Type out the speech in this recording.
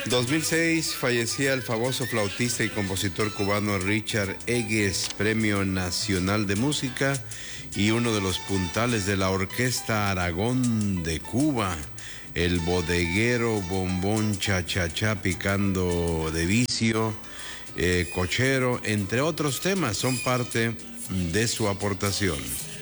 2006 fallecía el famoso flautista y compositor cubano Richard Egues, Premio Nacional de Música y uno de los puntales de la Orquesta Aragón de Cuba. El bodeguero, bombón, cha-cha-cha, picando de vicio, cochero, entre otros temas, son parte de su aportación.